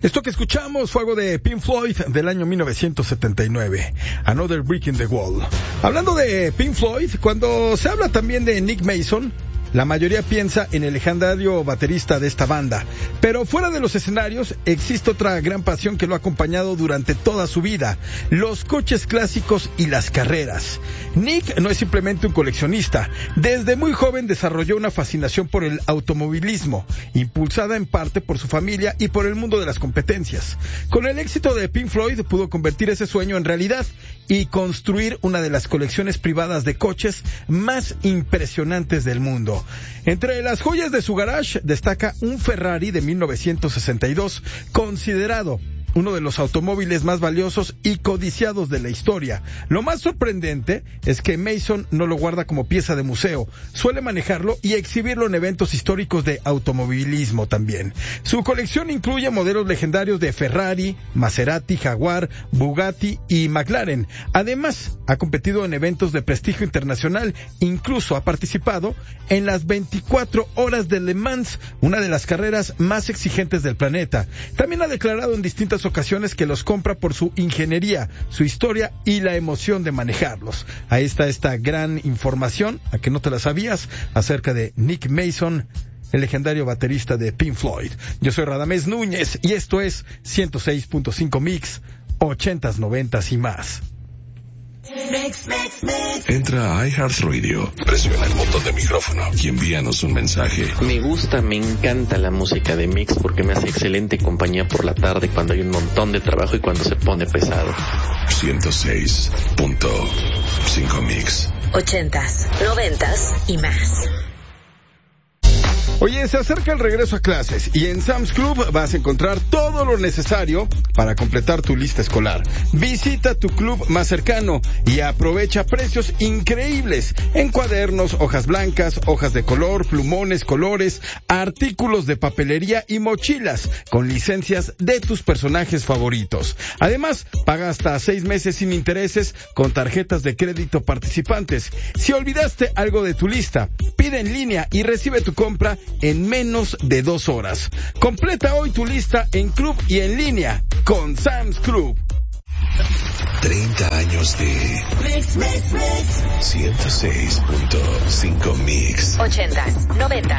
Esto que escuchamos fue algo de Pink Floyd del año 1979, Another Brick in the Wall. Hablando de Pink Floyd, cuando se habla también de Nick Mason, la mayoría piensa en el legendario baterista de esta banda, pero fuera de los escenarios existe otra gran pasión que lo ha acompañado durante toda su vida: los coches clásicos y las carreras. Nick no es simplemente un coleccionista. Desde muy joven desarrolló una fascinación por el automovilismo, impulsada en parte por su familia y por el mundo de las competencias. Con el éxito de Pink Floyd pudo convertir ese sueño en realidad y construir una de las colecciones privadas de coches más impresionantes del mundo. Entre las joyas de su garage destaca un Ferrari de 1962, considerado uno de los automóviles más valiosos y codiciados de la historia. Lo más sorprendente es que Mason no lo guarda como pieza de museo, suele manejarlo y exhibirlo en eventos históricos de automovilismo también. Su colección incluye modelos legendarios de Ferrari, Maserati, Jaguar, Bugatti y McLaren. Además, ha competido en eventos de prestigio internacional, incluso ha participado en las 24 horas de Le Mans, una de las carreras más exigentes del planeta. También ha declarado en distintas ocasiones que los compra por su ingeniería, su historia y la emoción de manejarlos. Ahí está esta gran información, a que no te la sabías, acerca de Nick Mason, el legendario baterista de Pink Floyd. Yo soy Radamés Núñez y esto es 106.5 Mix, 80s, 90s y más. Entra a iHeartRadio, presiona el botón de micrófono y envíanos un mensaje. Me encanta la música de Mix porque me hace excelente compañía por la tarde cuando hay un montón de trabajo y cuando se pone pesado. 106.5 Mix. 80s, 90s y más. Oye, se acerca el regreso a clases y en Sam's Club vas a encontrar todo lo necesario para completar tu lista escolar. Visita tu club más cercano y aprovecha precios increíbles en cuadernos, hojas blancas, hojas de color, plumones, colores, artículos de papelería y mochilas con licencias de tus personajes favoritos. Además, paga hasta 6 meses sin intereses con tarjetas de crédito participantes. Si olvidaste algo de tu lista, pide en línea y recibe tu compra en menos de 2 horas. Completa hoy tu lista en club y en línea con Sam's Club. 30 años de 106.5 Mix. 80s, 90s.